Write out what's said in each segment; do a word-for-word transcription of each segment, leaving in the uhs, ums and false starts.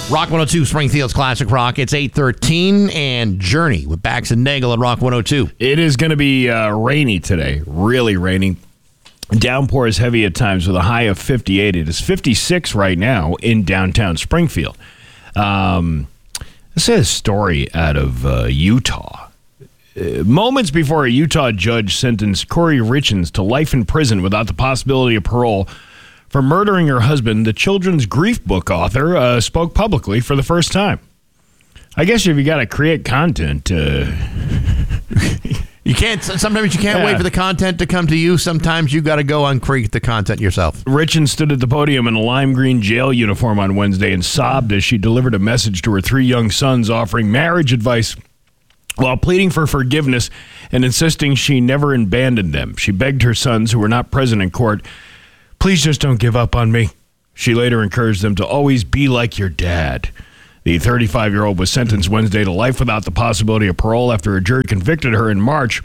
Rock one oh two, Springfield's Classic Rock. It's eight thirteen, and Journey with Bax and Nagel at Rock one oh two. It is going to be uh, rainy today, really rainy. Downpours heavy at times with a high of fifty-eight. It is fifty-six right now in downtown Springfield. Um, this is a story out of uh, Utah. Uh, moments before a Utah judge sentenced Corey Richens to life in prison without the possibility of parole for murdering her husband, the children's grief book author uh, spoke publicly for the first time. I guess if you got to create content, uh, you can't. Sometimes you can't yeah. wait for the content to come to you. Sometimes you got to go and create the content yourself. Richens stood at the podium in a lime green jail uniform on Wednesday and sobbed as she delivered a message to her three young sons, offering marriage advice while pleading for forgiveness and insisting she never abandoned them. She begged her sons, who were not present in court, "Please just don't give up on me." She later encouraged them to always be like your dad. The thirty-five-year-old was sentenced Wednesday to life without the possibility of parole after a jury convicted her in March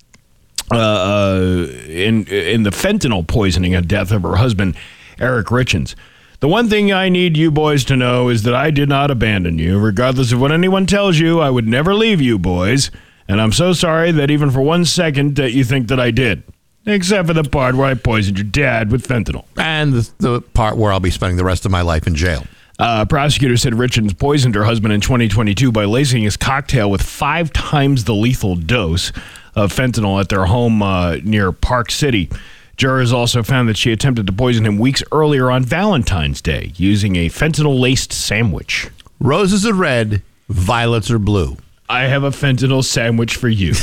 uh, in in the fentanyl poisoning and death of her husband, Eric Richens. "The one thing I need you boys to know is that I did not abandon you. Regardless of what anyone tells you, I would never leave you boys. And I'm so sorry that even for one second that you think that I did. Except for the part where I poisoned your dad with fentanyl." And the, the part where I'll be spending the rest of my life in jail. Uh, prosecutors said Richens poisoned her husband in twenty twenty-two by lacing his cocktail with five times the lethal dose of fentanyl at their home uh, near Park City. Jurors also found that she attempted to poison him weeks earlier on Valentine's Day using a fentanyl-laced sandwich. Roses are red, violets are blue. I have a fentanyl sandwich for you.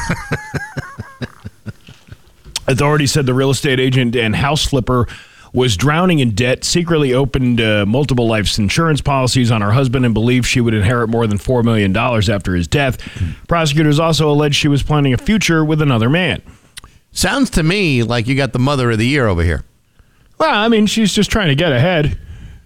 Authorities said the real estate agent and house flipper was drowning in debt, secretly opened uh, multiple life insurance policies on her husband, and believed she would inherit more than four million dollars after his death. Prosecutors also alleged she was planning a future with another man. Sounds to me like you got the mother of the year over here. Well, I mean, she's just trying to get ahead.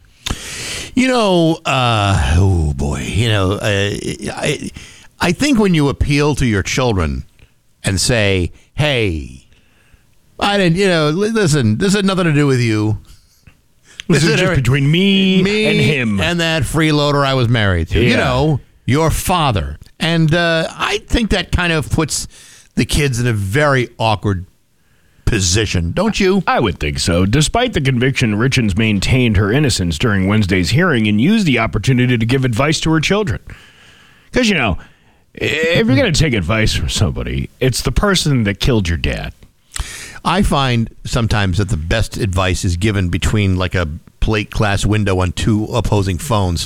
You know, uh, oh boy, you know, uh, I, I think when you appeal to your children and say, hey, I didn't, you know, listen, this had nothing to do with you. This, this is just between me, me and him. And that freeloader I was married to. Yeah. You know, your father. And uh, I think that kind of puts the kids in a very awkward position, don't you? I would think so. Despite the conviction, Richens maintained her innocence during Wednesday's hearing and used the opportunity to give advice to her children. Because, you know, if you're going to take advice from somebody, it's the person that killed your dad. I find sometimes that the best advice is given between like a plate glass window on two opposing phones.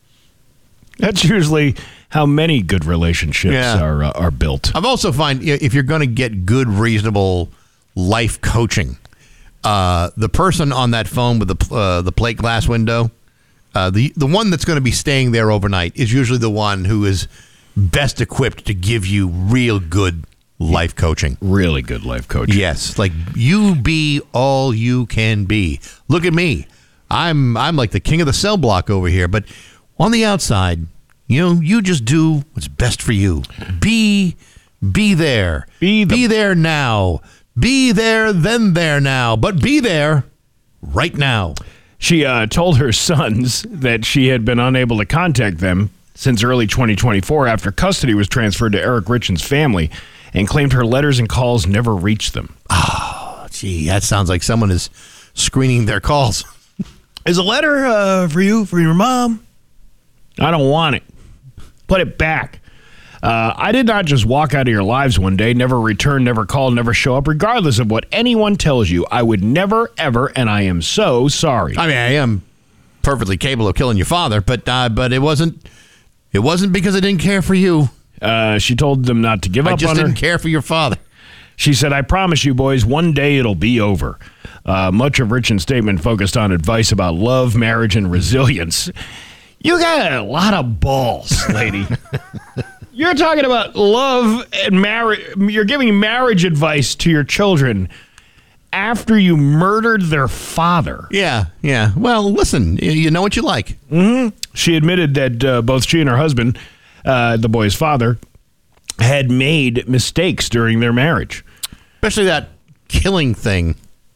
That's usually how many good relationships yeah. are uh, are built. I've also find if you're going to get good, reasonable life coaching, uh, the person on that phone with the uh, the plate glass window, uh, the the one that's going to be staying there overnight is usually the one who is best equipped to give you real good life coaching. Really good life coaching. Yes, like you be all you can be. Look at me. I'm I'm like the king of the cell block over here, but on the outside, you know, you just do what's best for you. Be be there. Be, the- be there now. Be there then there now, but be there right now. She uh, told her sons that she had been unable to contact them since early twenty twenty-four after custody was transferred to Eric Richens' family, and claimed her letters and calls never reached them. Oh, gee, that sounds like someone is screening their calls. Is a letter uh, for you, for your mom? I don't want it. Put it back. Uh, I did not just walk out of your lives one day, never return, never call, never show up, regardless of what anyone tells you. I would never, ever, and I am so sorry. I mean, I am perfectly capable of killing your father, but uh, but it wasn't it wasn't because I didn't care for you. Uh, she told them not to give I up just on her. didn't care for your father. She said, I promise you, boys, one day it'll be over. Uh, much of Richens' statement focused on advice about love, marriage, and resilience. You got a lot of balls, lady. You're talking about love and marriage. You're giving marriage advice to your children after you murdered their father. Yeah, yeah. Well, listen, you know what you like. Mm-hmm. She admitted that uh, both she and her husband, uh, the boy's father, had made mistakes during their marriage. Especially that killing thing.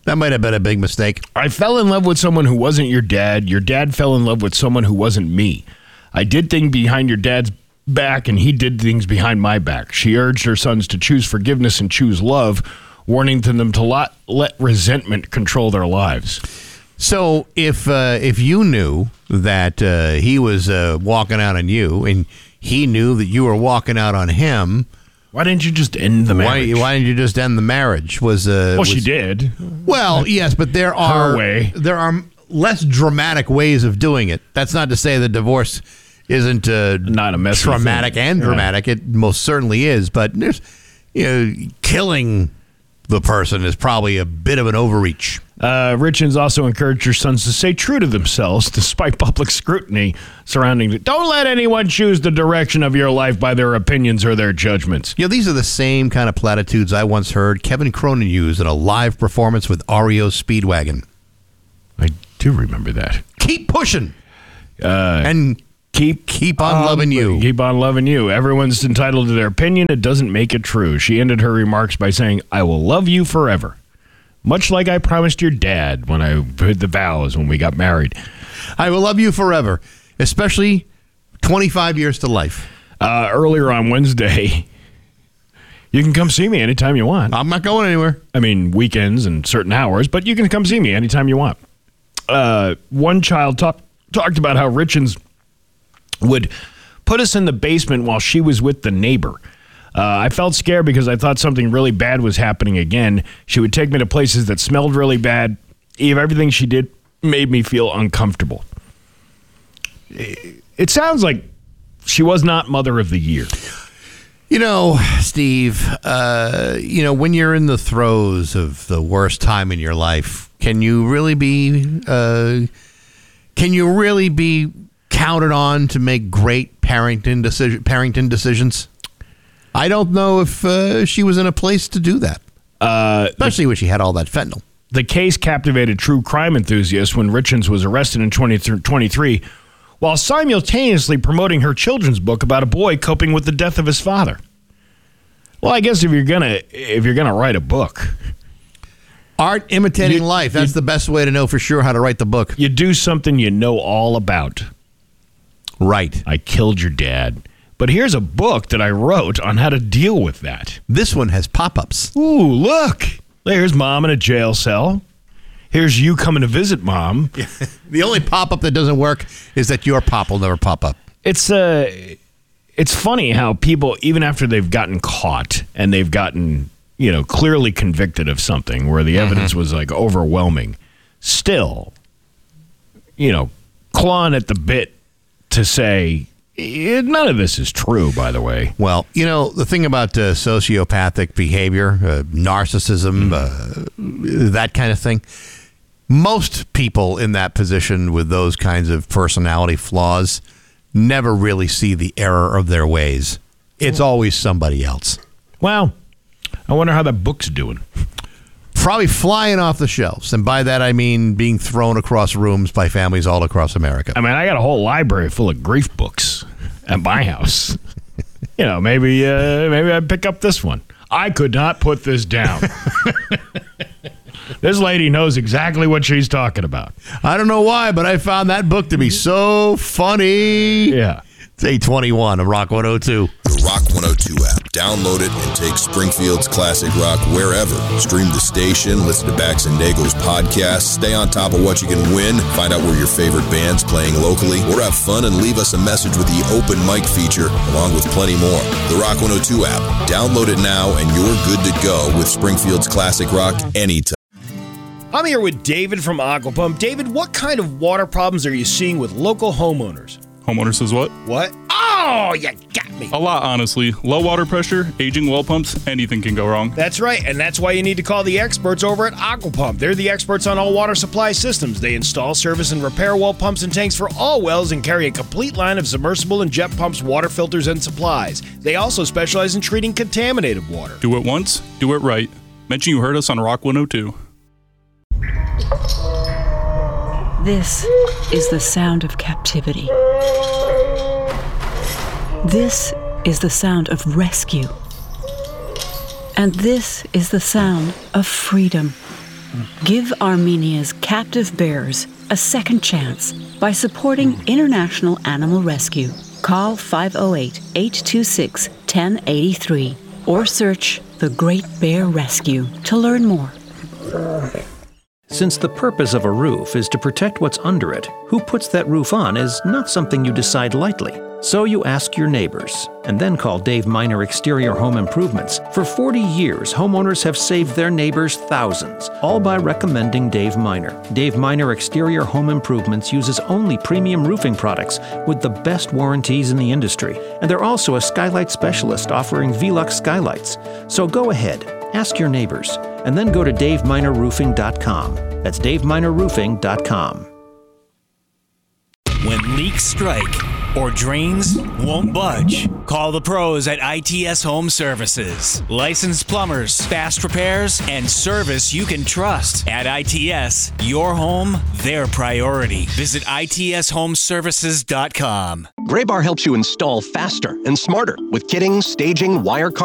That might have been a big mistake. I fell in love with someone who wasn't your dad. Your dad fell in love with someone who wasn't me. I did things behind your dad's back, and he did things behind my back. She urged her sons to choose forgiveness and choose love, warning to them to not let resentment control their lives. So if uh, if you knew that uh, he was uh, walking out on you, and he knew that you were walking out on him, why didn't you just end the marriage? Why, why didn't you just end the marriage? Was uh, well, was, she did. Well, yes, but there are Her way. there are less dramatic ways of doing it. That's not to say that divorce isn't uh, not a messy traumatic thing. and dramatic. Right. It most certainly is. But there's, you know, killing the person is probably a bit of an overreach. Uh, Richens also encouraged her sons to stay true to themselves despite public scrutiny surrounding it. Don't let anyone choose the direction of your life by their opinions or their judgments. You know, these are the same kind of platitudes I once heard Kevin Cronin use in a live performance with R E O Speedwagon. I do remember that. Keep pushing. Uh, and keep keep on um, loving you. Keep on loving you. Everyone's entitled to their opinion. It doesn't make it true. She ended her remarks by saying, I will love you forever. Much like I promised your dad when I heard the vows when we got married. I will love you forever, especially twenty-five years to life. Uh, earlier on Wednesday, you can come see me anytime you want. I'm not going anywhere. I mean, weekends and certain hours, but you can come see me anytime you want. Uh, one child talk, talked about how Richens would put us in the basement while she was with the neighbor. Uh, I felt scared because I thought something really bad was happening again. She would take me to places that smelled really bad. Eve, everything she did made me feel uncomfortable. It sounds like she was not Mother of the Year. You know, Steve, uh, you know, when you're in the throes of the worst time in your life, can you really be, uh, can you really be counted on to make great parenting decision, parenting decisions? I don't know if uh, she was in a place to do that, uh, especially the, when she had all that fentanyl. The case captivated true crime enthusiasts when Richens was arrested in twenty twenty-three while simultaneously promoting her children's book about a boy coping with the death of his father. Well, I guess if you're gonna if you're gonna write a book, art imitating you, life, that's you, the best way to know for sure how to write the book. You do something you know all about. Right. I killed your dad. But here's a book that I wrote on how to deal with that. This one has pop-ups. Ooh, look. There's Mom in a jail cell. Here's you coming to visit Mom. Yeah. The only pop-up that doesn't work is that your pop will never pop up. It's uh, it's funny how people, even after they've gotten caught and they've gotten, you know, clearly convicted of something where the mm-hmm. evidence was like overwhelming, still, you know, clawing at the bit to say, none of this is true, by the way. Well, you know, the thing about uh, sociopathic behavior, uh, narcissism, mm. uh, that kind of thing, most people in that position with those kinds of personality flaws never really see the error of their ways. It's always somebody else. Well, I wonder how that book's doing. Probably flying off the shelves. And by that, I mean being thrown across rooms by families all across America. I mean, I got a whole library full of grief books at my house. You know, maybe uh, maybe I'd pick up this one. I could not put this down. This lady knows exactly what she's talking about. I don't know why, but I found that book to be so funny. Yeah. It's eight twenty-one of Rock one oh two. The Rock one oh two app. Download it and take Springfield's classic rock wherever. Stream the station, listen to Bax and Dago's podcast, stay on top of what you can win, find out where your favorite band's playing locally, or have fun and leave us a message with the open mic feature, along with plenty more. The Rock one oh two app. Download it now and you're good to go with Springfield's classic rock anytime. I'm here with David from Aquapump. David, what kind of water problems are you seeing with local homeowners? Homeowner says what? What? Oh, you got me. A lot, honestly. Low water pressure, aging well pumps, anything can go wrong. That's right, and that's why you need to call the experts over at Aquapump. They're the experts on all water supply systems. They install, service, and repair well pumps and tanks for all wells and carry a complete line of submersible and jet pumps, water filters, and supplies. They also specialize in treating contaminated water. Do it once, do it right. Mention you heard us on Rock one oh two. This is the sound of captivity. This is the sound of rescue. And this is the sound of freedom. Give Armenia's captive bears a second chance by supporting International Animal Rescue. Call five oh eight, eight two six, one oh eight three or search The Great Bear Rescue to learn more. Since the purpose of a roof is to protect what's under it, who puts that roof on is not something you decide lightly. So you ask your neighbors, and then call Dave Miner Exterior Home Improvements. For forty years, homeowners have saved their neighbors thousands, all by recommending Dave Miner. Dave Miner Exterior Home Improvements uses only premium roofing products with the best warranties in the industry, and they're also a skylight specialist offering Velux skylights. So go ahead, ask your neighbors, and then go to dave miner roofing dot com. That's dave miner roofing dot com. When leaks strike or drains won't budge, call the pros at I T S Home Services. Licensed plumbers, fast repairs, and service you can trust. At I T S, your home, their priority. Visit I T S home services dot com. Graybar helps you install faster and smarter with kitting, staging, wire carving,